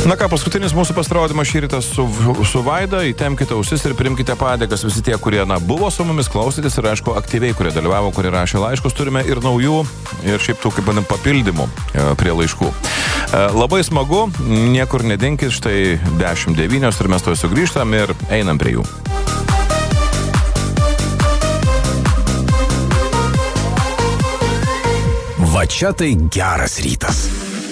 Na ką, paskutinis mūsų pasirodymas šį rytą su Vaida. Įtempkite ausis ir priimkite padėkas visi tie, kurie buvo su mumis klausytis ir, aišku, aktyviai, kurie dalyvavo, kurie rašė laiškus. Turime ir naujų, ir šiaip tų, kaip manim, papildymų prie laiškų. Labai smagu, niekur nedinkit, štai 10:09 ir mes to sugrįžtam ir einam prie jų. Va čia tai geras rytas.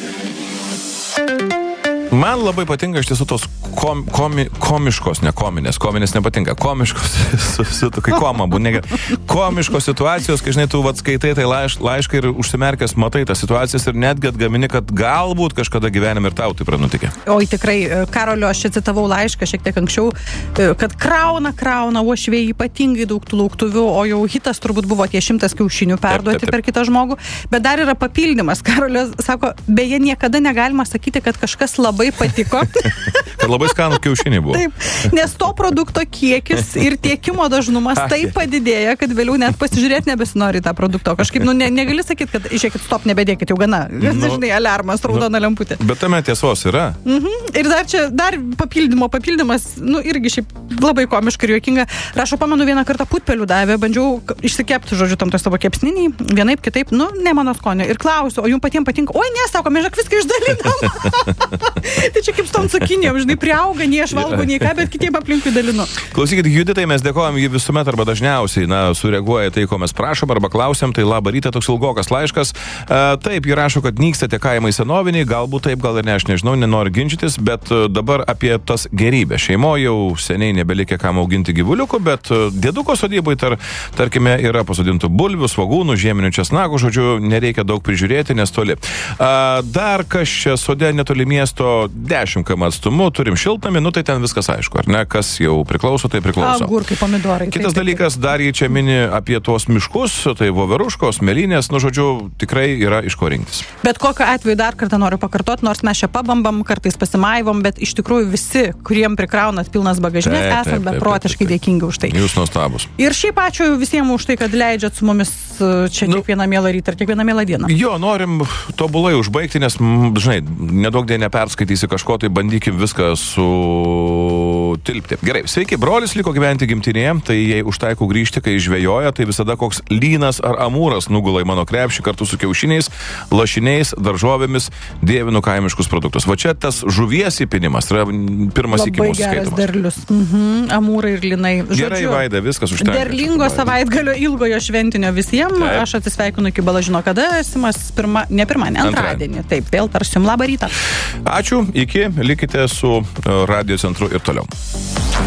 Man labai patinka iš tiesų tos komiškos, ne kominės. Kominės nepatinka. Komiškos, kai koma būna. Komiškos situacijos, kai žinai, tu skaitai tai laišką ir užsimerkęs matai tas situacijas ir netgi atgamini, kad galbūt kažkada gyvenime ir tau taip yra nutikę. Oi, tikrai, Karolio, aš čia citavau laišką šiek tiek anksčiau, kad krauna uošviai ypatingai daug tų lauktuvių, o jau hitas turbūt buvo tie 100 kiaušinių perduoti per kitą žmogų. Bet dar yra papildymas. Karolio sako, beje, niekada negalima sakyti, kad kažkas labai patiko. Kad labai skanų kiaušiniai buvo. Taip, nes to produkto kiekis ir tiekimo dažnumas taip padidėja, kad vėliau net pasižiūrėti nebesinori tą produktą. Kažkaip, negali sakyti, kad žiūrėkit, stop, nebedėkit jau gana. Dažnai alarmas, raudona lemputė. Bet tame tiesos yra. Ir dar papildymas, irgi šiaip labai komiška ir juokinga. Rašo, pamenu, vieną kartą putpelių davė, bandžiau išsikepti, žodžiu, tam savo kepsninį, vienaip, kitaip, ne mano skonio. Ir klausiu, o jums patiems patinka? Oi, nesako, mežak, viską išdalinam. Tai čia kaip su tom cukinijom, žinai, priauga, nei aš valgau, nei ką, bet kitiem aplinkui dalinu. Klausykit, Juditai, mes dėkojam, ji visuomet arba dažniausiai, sureaguoja tai, ko mes prašom arba klausiam, tai labą rytą, toks ilgokas laiškas. Taip, ji rašo, kad nyksta tie kaimai senoviniai, galbūt taip, gal ir ne, aš nežinau, nenoriu ginčytis, bet dabar apie tas gerybės. Šeimoje jau seniai nebelikė kam auginti gyvuliukų, bet dėduko sodybai, tarkime, yra pasodintų bulvių, svogūnų, žieminių česnakų, žodžiu, nereikia daug prižiūrėti, nes toli. Dar kas čia sode netoli miesto 10 km atstumu, turim šiltnamį, tai ten viskas aišku, ar ne, kas jau priklauso, tai priklauso. Agurkai, pomidorai. Kitas dalykas, dar jį čia mini apie tuos miškus, tai voveruškos, mėlynės, žodžiu, tikrai yra iš ko rinktis. Bet kokiu atveju dar kartą noriu pakartoti, nors mes čia pabambam, kartais pasimaivom, bet iš tikrųjų visi, kuriem prikraunat pilnas bagažinės, esat beprotiškai dėkingi už tai. Jūs nuostabus. Ir šiaip ačiū visiems už tai, kad leidžiat su mumis čia kiekvieną mielą rytą ir kiekvieną mielą dieną. Jo, norim tobulai užbaigti, nes, žinai, nedaug dien neperskaitysi kažko, tai bandykim viską sutilpti. Gerai, sveiki, brolis liko gyventi gimtinėje, tai jei užtaikau grįžti, kai žvejoja, tai visada koks lynas ar amūras nugula į mano krepšį kartu su kiaušiniais, lašiniais, daržovėmis, dievinu kaimiškus produktus. Va čia tas žuvies įpinimas, yra pirmas iki mūsų skaitomas. Labai geras derlius. Amūrai ir linai. Gerai, Vaida, viskas užtenka. Derlingo savaitgalio ilgojo šventinio visiems. Taip. Aš atsisveikinu iki balandžio, kada Simas antradienį. Taip, vėl tarsim labą rytą. Ačiū, iki, likite su Radio Centru ir toliau.